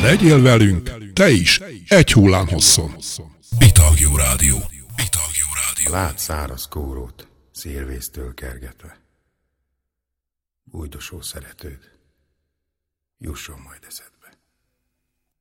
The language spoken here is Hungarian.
Legyél velünk, te is, egy hullám hosszon. Pitagyo Rádió. Pitagyo Rádió. Lát száraz kórót, szélvésztől kergetve. Bújdosó szeretőd, jusson majd eszedbe.